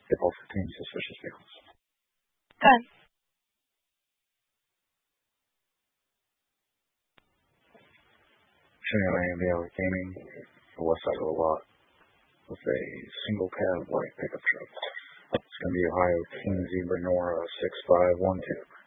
They both contain suspicious vehicles. Good. Showing an AMBL gaming the west side of the lot with a single cab white pickup truck. It's going to be Ohio King Zebra Nora 6512.